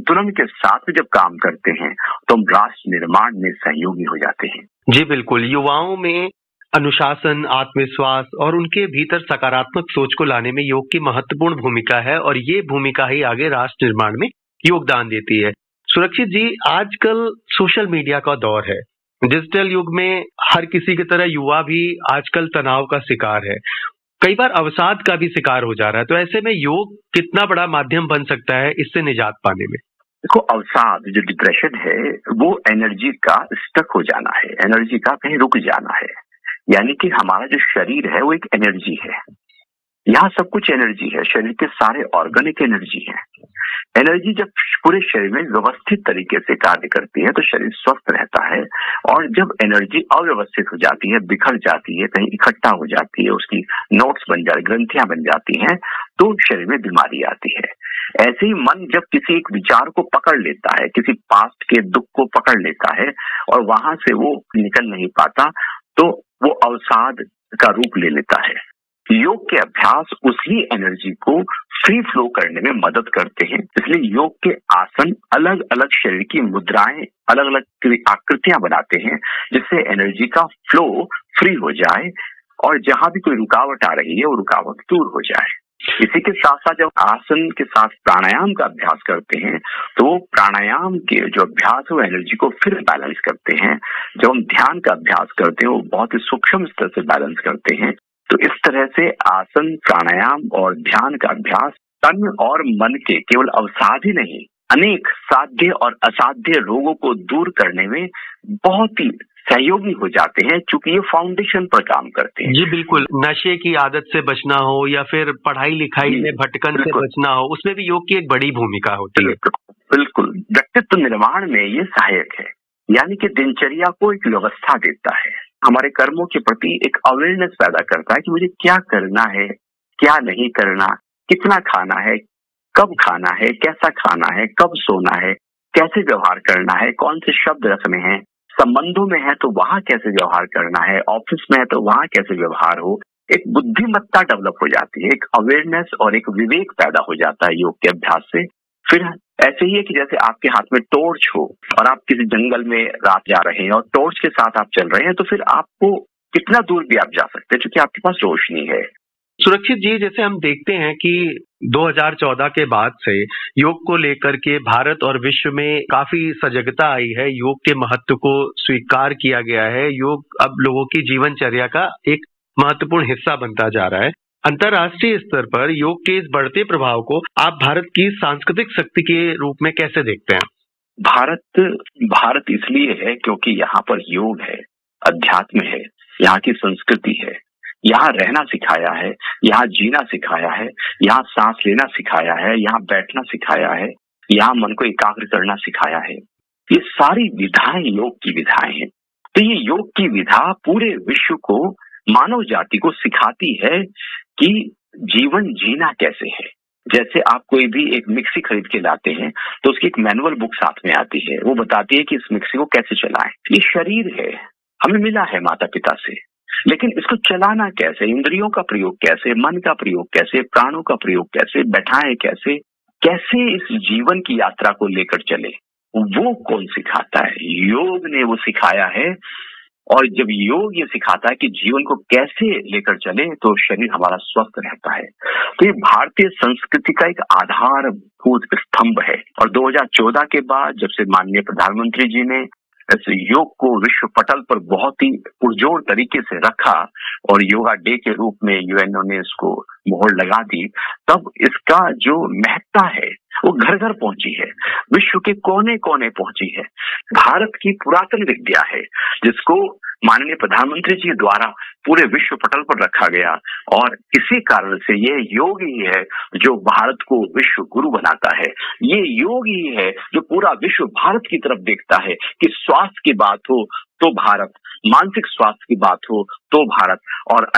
संतुलन के साथ जब काम करते हैं तो हम राष्ट्र निर्माण में सहयोगी हो जाते हैं। जी बिल्कुल, युवाओं में अनुशासन, आत्मविश्वास और उनके भीतर सकारात्मक सोच को लाने में योग की महत्वपूर्ण भूमिका है और ये भूमिका ही आगे राष्ट्र निर्माण में योगदान देती है। सुरक्षित जी, आजकल सोशल मीडिया का दौर है। डिजिटल युग में हर किसी की तरह युवा भी आजकल तनाव का शिकार है, कई बार अवसाद का भी शिकार हो जा रहा है। तो ऐसे में योग कितना बड़ा माध्यम बन सकता है इससे निजात पाने में? देखो, अवसाद जो डिप्रेशन है वो एनर्जी का स्टक हो जाना है, एनर्जी का कहीं रुक जाना है। यानी कि हमारा जो शरीर है वो एक एनर्जी है, यहाँ सब कुछ एनर्जी है, शरीर के सारे ऑर्गन एक एनर्जी है। एनर्जी जब पूरे शरीर में व्यवस्थित तरीके से कार्य करती है तो शरीर स्वस्थ रहता है, और जब एनर्जी अव्यवस्थित हो जाती है, बिखर जाती है, कहीं इकट्ठा हो जाती है, उसकी नोट्स बन जाती, ग्रंथियां बन जाती हैं, तो शरीर में बीमारी आती है। ऐसे ही मन जब किसी एक विचार को पकड़ लेता है, किसी पास्ट के दुख को पकड़ लेता है और वहां से वो निकल नहीं पाता, तो वो अवसाद का रूप ले लेता है। योग के अभ्यास उसी एनर्जी को फ्री फ्लो करने में मदद करते हैं। इसलिए योग के आसन अलग अलग शरीर की मुद्राएं, अलग अलग आकृतियां बनाते हैं जिससे एनर्जी का फ्लो फ्री हो जाए और जहां भी कोई रुकावट आ रही है वो रुकावट दूर हो जाए। इसी के साथ साथ जब आसन के साथ प्राणायाम का अभ्यास करते हैं तो वो प्राणायाम के जो अभ्यास है वो एनर्जी को फिर बैलेंस करते हैं। जब हम ध्यान का अभ्यास करते हैं वो बहुत ही सूक्ष्म स्तर से बैलेंस करते हैं। तो इस तरह से आसन, प्राणायाम और ध्यान का अभ्यास तन और मन के केवल अवसाद ही नहीं, अनेक साध्य और असाध्य रोगों को दूर करने में बहुत ही सहयोगी हो जाते हैं, चूंकि ये फाउंडेशन पर काम करते हैं। जी बिल्कुल, नशे की आदत से बचना हो या फिर पढ़ाई लिखाई में भटकन से बचना हो, उसमें भी योग की एक बड़ी भूमिका होती है। बिल्कुल, व्यक्तित्व निर्माण में ये सहायक है, यानी कि दिनचर्या को एक व्यवस्था देता है, हमारे कर्मों के प्रति एक अवेयरनेस पैदा करता है कि मुझे क्या करना है, क्या नहीं करना, कितना खाना है, कब खाना है, कैसा खाना है, कब सोना है, कैसे व्यवहार करना है, कौन से शब्द रखने हैं, संबंधों में है तो वहां कैसे व्यवहार करना है, ऑफिस में है तो वहां कैसे व्यवहार हो। एक बुद्धिमत्ता डेवलप हो जाती है, एक अवेयरनेस और एक विवेक पैदा हो जाता है योग के अभ्यास से। फिर ऐसे ही है कि जैसे आपके हाथ में टॉर्च हो और आप किसी जंगल में रात जा रहे हैं और टॉर्च के साथ आप चल रहे हैं, तो फिर आपको कितना दूर भी आप जा सकते हैं क्योंकि आपके पास रोशनी है। सुरक्षित जी, जैसे हम देखते हैं कि 2014 के बाद से योग को लेकर के भारत और विश्व में काफी सजगता आई है, योग के महत्व को स्वीकार किया गया है, योग अब लोगों की जीवनचर्या का एक महत्वपूर्ण हिस्सा बनता जा रहा है। अंतर्राष्ट्रीय स्तर पर योग के इस बढ़ते प्रभाव को आप भारत की सांस्कृतिक शक्ति के रूप में कैसे देखते हैं? भारत इसलिए है क्योंकि यहाँ पर योग है, अध्यात्म है, यहाँ की संस्कृति है, यहाँ रहना सिखाया है, यहाँ जीना सिखाया है, यहाँ सांस लेना सिखाया है, यहाँ बैठना सिखाया है, यहाँ मन को एकाग्र करना सिखाया है। ये सारी विधाएं योग की विधाएं हैं। तो ये योग की विधा पूरे विश्व को, मानव जाति को सिखाती है कि जीवन जीना कैसे है। जैसे आप कोई भी एक मिक्सी खरीद के लाते हैं तो उसकी एक मैनुअल बुक साथ में आती है, वो बताती है कि इस मिक्सी को कैसे चलाएं। ये शरीर है, हमें मिला है माता पिता से, लेकिन इसको चलाना कैसे, इंद्रियों का प्रयोग कैसे, मन का प्रयोग कैसे, प्राणों का प्रयोग कैसे, बैठाएं कैसे, कैसे इस जीवन की यात्रा को लेकर चले, वो कौन सिखाता है? योग ने वो सिखाया है। और जब योग ये सिखाता है कि जीवन को कैसे लेकर चले तो शरीर हमारा स्वस्थ रहता है। तो ये भारतीय संस्कृति का एक आधारभूत स्तंभ है। और 2014 के बाद जब से माननीय प्रधानमंत्री जी ने इस योग को विश्व पटल पर बहुत ही पुरजोर तरीके से रखा और योगा डे के रूप में यूएनओ ने इसको मोहर लगा दी, तब इसका जो महत्ता है वो घर घर पहुंची है, विश्व के कोने कोने पहुंची है। भारत की पुरातन विद्या है जिसको माननीय प्रधानमंत्री जी द्वारा पूरे विश्व पटल पर रखा गया, और इसी कारण से ये योग ही है जो भारत को विश्व गुरु बनाता है। ये योग ही है जो पूरा विश्व भारत की तरफ देखता है कि स्वास्थ्य की बात हो तो भारत, मानसिक स्वास्थ्य की बात हो तो भारत, और